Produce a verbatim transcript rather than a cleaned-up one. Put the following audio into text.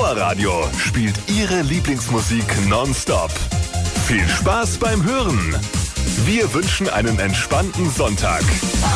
Powerradio spielt Ihre Lieblingsmusik nonstop. Viel Spaß beim Hören. Wir wünschen einen entspannten Sonntag.